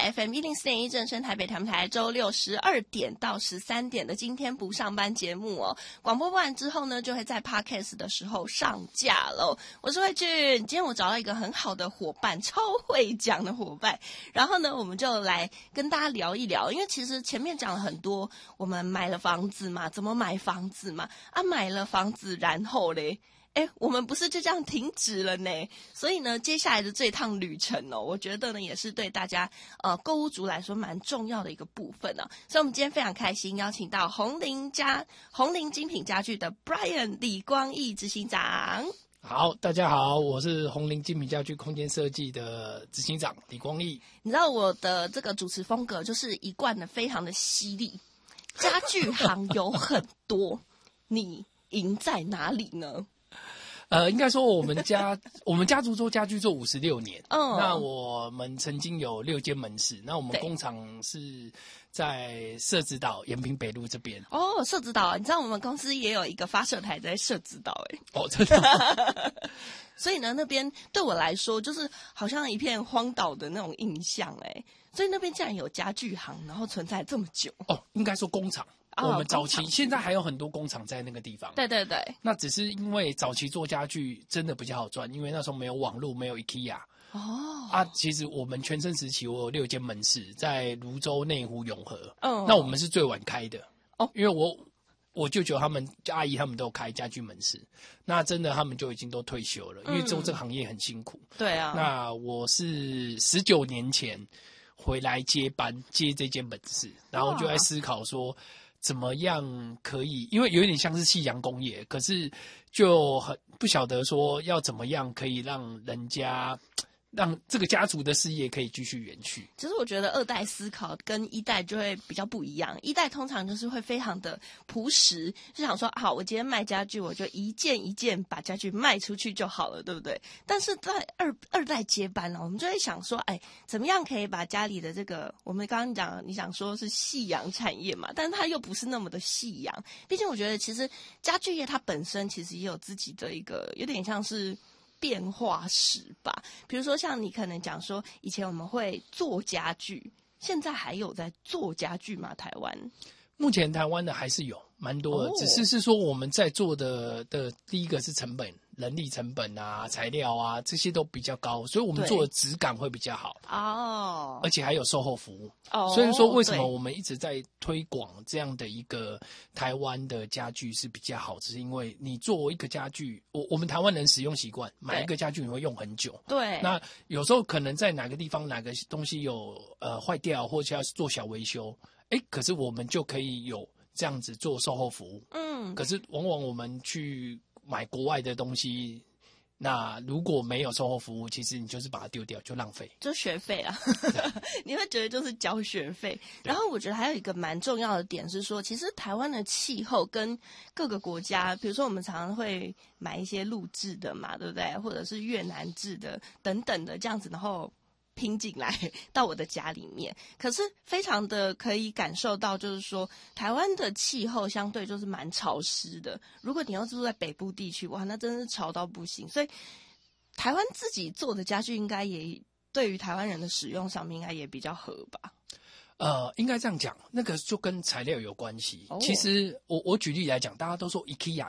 FM 104.1正声台北台台，周六12点到13点的今天不上班节目哦。广播完之后呢，就会在 Podcast 的时候上架喽。我是慧君，今天我找到一个很好的伙伴，超会讲的伙伴。然后呢，我们就来跟大家聊一聊，因为其实前面讲了很多，我们买了房子嘛，怎么买房子嘛，买了房子然后嘞。我们不是就这样停止了呢？所以呢，接下来的这趟旅程哦，我觉得呢也是对大家购屋族来说蛮重要的一个部分呢。所以我们今天非常开心邀请到红林精品家具的 Brian 李光义执行长。 好，大家好，我是红林精品家具空间设计的执行长李光义。 你知道我的这个主持风格就是一贯的非常的犀利，家具行有很多，你赢在哪里呢？ 应该说我们家族做家具做56年，那我们曾经有6间门市，那我们工厂是在社子岛延平北路这边。哦， 社子岛，你知道我们公司也有一个发射台在社子岛哦，真的。 所以呢，那边对我来说就是好像一片荒岛的那种印象所以那边竟然有家具行，然后存在这么久。 哦，应该说工厂。我们早期现在还有很多工厂在那个地方。 对对对。 那只是因为早期做家具真的比较好赚，因为那时候没有网络，没有 IKEA。其实我们全盛时期我有6间门市，在泸州、内湖、永和。那我们是最晚开的。因为我舅舅他们阿姨他们都开家具门市，那真的他们就已经都退休了，因为做这个行业很辛苦。 对啊。 那我是19年前回来接这间门市，然后就在思考说怎么样可以，因为有点像是夕阳工业，可是就很不晓得说要怎么样可以让这个家族的事业可以继续延续。 其实我觉得2代思考跟1代就会比较不一样，1代通常就是会非常的朴实，就想说好，我今天卖家具，我就一件一件把家具卖出去就好了，对不对？但是在二代接班了，我们就会想说，怎么样可以把家里的这个，我们刚刚讲，你想说是夕阳产业嘛，但是它又不是那么的夕阳。毕竟我觉得其实家具业它本身其实也有自己的一个有点像是变化史吧，比如说像你可能讲说，以前我们会做家具，现在还有在做家具吗？台湾目前台湾的还是有蛮多的，只是说我们在做的第一个是成本，人力成本啊、材料啊这些都比较高，所以我们做的质感会比较好而且还有售后服务所以说为什么我们一直在推广这样的一个台湾的家具是比较好，只是因为你做一个家具，我们台湾人使用习惯，买一个家具你会用很久。 对， 那有时候可能在哪个地方哪个东西有坏掉，或者要做小维修，可是我们就可以有这样子做售后服务。可是往往我们去买国外的东西，那如果没有售后服务，其实你就是把它丢掉，就浪费， 就学费啊。你会觉得就是交学费。然后我觉得还有一个蛮重要的点是说，其实台湾的气候跟各个国家，比如说我们常常会买一些陆制的嘛，对不对？或者是越南制的等等的这样子，然后拼进来到我的家里面，可是非常的可以感受到，就是说台湾的气候相对就是蛮潮湿的。如果你要住在北部地区，哇，那真是潮到不行。所以台湾自己做的家具，应该也对于台湾人的使用上面，应该也比较合吧。 应该这样讲，那个就跟材料有关系。其实我举例来讲，大家都说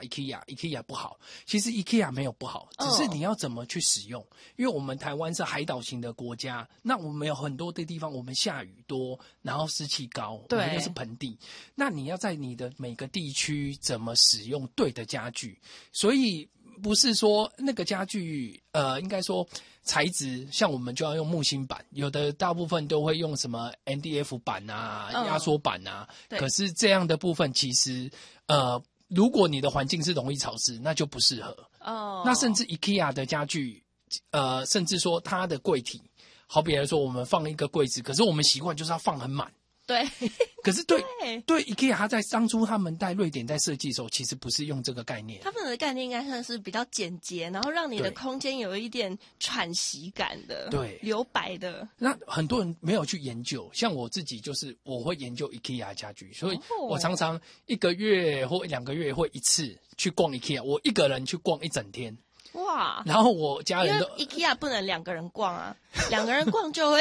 IKEA 不好，其实 IKEA 没有不好，只是你要怎么去使用。因为我们台湾是海岛型的国家，那我们有很多的地方我们下雨多，然后湿气高，我们又是盆地，那你要在你的每个地区怎么使用对的家具，所以不是说那个家具应该说材质，像我们就要用木芯板，有的大部分都会用什么 MDF 板啊、压缩板啊，可是这样的部分其实如果你的环境是容易潮湿，那就不适合。那甚至 IKEA 的家具甚至说它的柜体，好比来说我们放一个柜子，可是我们习惯就是要放很满。 对， 可是对 IKEA 他在当初他们在瑞典在设计的时候，其实不是用这个概念。 他们的概念应该算是比较简洁，然后让你的空间有一点喘息感的，对，留白的。 那很多人没有去研究，像我自己就是我会研究 IKEA 家具，所以我常常1个月或2个月会一次去逛 IKEA， 我一个人去逛一整天。哇！然后我家人都因为 IKEA 不能2个人逛啊，2个人逛就会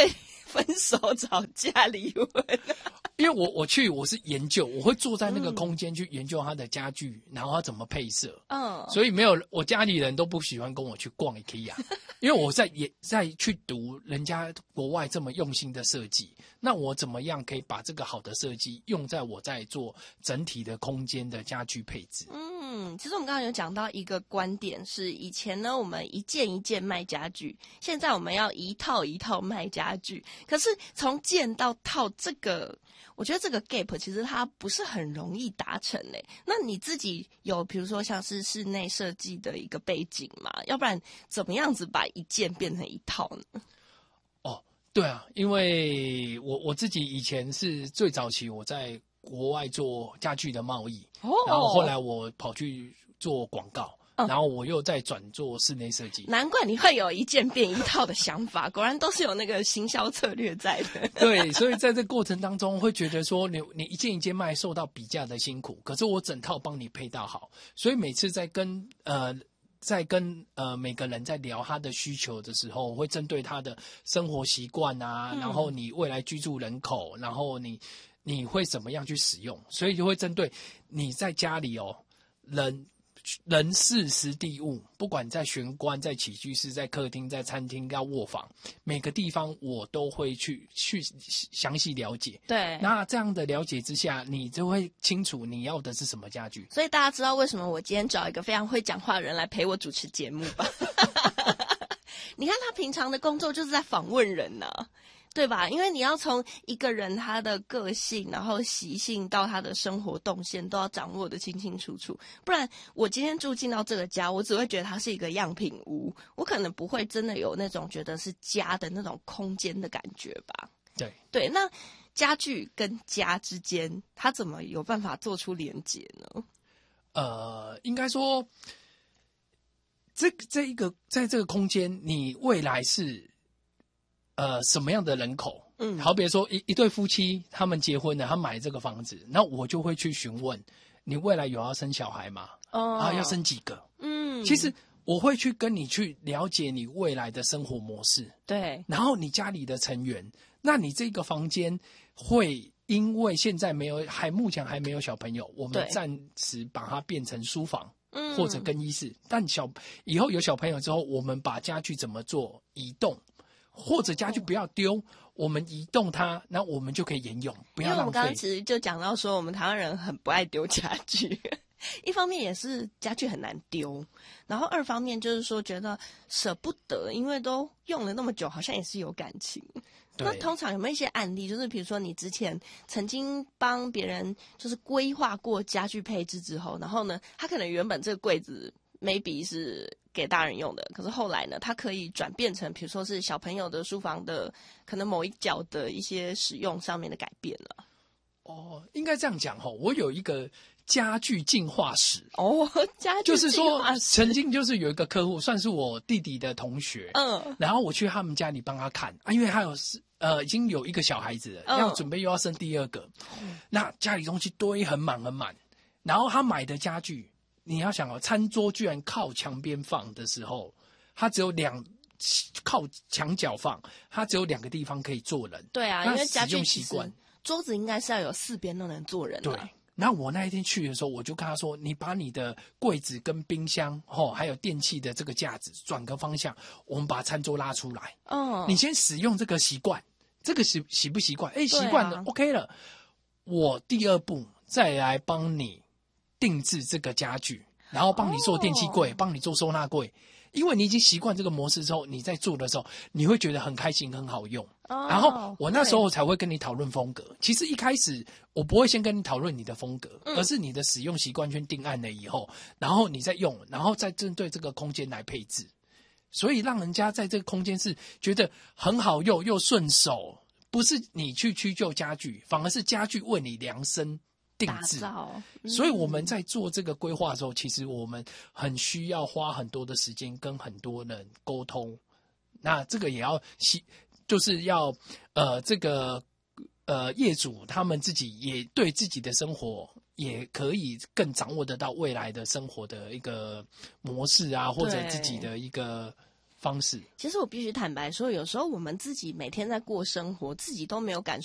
分手吵架离婚？ 因为我是研究，我会坐在那个空间去研究他的家具，然后他怎么配色。所以没有我家里人都不喜欢跟我去逛 IKEA， 因为我在去读人家国外这么用心的设计，那我怎么样可以把这个好的设计用在我在做整体的空间的家具配置？ 其实我们刚刚有讲到一个观点是，以前呢我们一件一件卖家具，现在我们要一套一套卖家具。可是从件到套这个，我觉得这个 gap 其实它不是很容易达成诶。那你自己有比如说像是室内设计的一个背景吗？要不然怎么样子把一件变成一套呢？ 对啊，因为我自己以前是最早期我在国外做家具的贸易，然后后来我跑去做广告，然后我又再转做室内设计。 难怪你会有一件变一套的想法，果然都是有那个行销策略在的。 对，所以在这过程当中会觉得说你一件一件卖受到比价的辛苦，可是我整套帮你配到好，所以每次在跟每个人在聊他的需求的时候，我会针对他的生活习惯啊，然后你未来居住人口，然后你会怎么样去使用，所以就会针对你在家里人事时地物，不管在玄关、在起居室、在客厅、在餐厅、在卧房，每个地方我都会去详细了解。 对， 那这样的了解之下，你就会清楚你要的是什么家具。 所以大家知道为什么我今天找一个非常会讲话的人来陪我主持节目吧？你看他平常的工作就是在访问人呢。对吧？因为你要从一个人他的个性，然后习性到他的生活动线都要掌握得清清楚楚，不然我今天住进到这个家，我只会觉得它是一个样品屋，我可能不会真的有那种觉得是家的那种空间的感觉吧。对，那家具跟家之间，它怎么有办法做出连结呢？ 应该说，在这个空间，你未来是什么样的人口？好比说一对夫妻，他们结婚了，他买这个房子，那我就会去询问你未来有要生小孩吗？要生几个？其实我会去跟你去了解你未来的生活模式， 对， 然后你家里的成员，那你这个房间会因为现在目前还没有小朋友，我们暂时把它变成书房。或者更衣室，但以后有小朋友之后，我们把家具怎么做移动？或者家具不要丢，我们移动它，那我们就可以沿用，不要浪费。因为我们刚刚其实就讲到说，我们台湾人很不爱丢家具，一方面也是家具很难丢，然后二方面就是说觉得舍不得，因为都用了那么久，好像也是有感情。那通常有没有一些案例，就是比如说你之前曾经帮别人就是规划过家具配置之后，然后呢，他可能原本这个柜子 maybe 是给大人用的，可是后来呢，它可以转变成比如说是小朋友的书房的可能某一角的一些使用上面的改变了。 应该这样讲我有一个家具进化史家具就是说曾经就是有一个客户算是我弟弟的同学，然后我去他们家里帮他看因为他已经有一个小孩子了，要准备又要生第二个，那家里东西堆很满，然后他买的家具，你要想餐桌居然靠墙边放的时候，他只有靠墙角放，他只有2个地方可以坐人。 对啊，因为家具习惯桌子应该是要有4边都能坐人。 对，那我那一天去的时候，我就跟他说，你把你的柜子跟冰箱还有电器的这个架子转个方向，我们把餐桌拉出来。你先使用这个习惯，这个习不习惯？习惯了，OK 了。我第2步再来帮你定制这个家具，然后帮你做电器柜，帮你做收纳柜。因为你已经习惯这个模式之后，你在做的时候，你会觉得很开心，很好用。然后我那时候才会跟你讨论风格。其实一开始我不会先跟你讨论你的风格，而是你的使用习惯圈定案了以后，然后你再用，然后再针对这个空间来配置。所以让人家在这个空间是觉得很好用又顺手，不是你去屈就家具，反而是家具为你量身定制。所以我们在做这个规划的时候，其实我们很需要花很多的时间跟很多人沟通。那这个也要就是要这个业主他们自己也对自己的生活也可以更掌握得到未来的生活的一个模式啊，或者自己的一个方式。 其实我必须坦白说，有时候我们自己每天在过生活，自己都没有感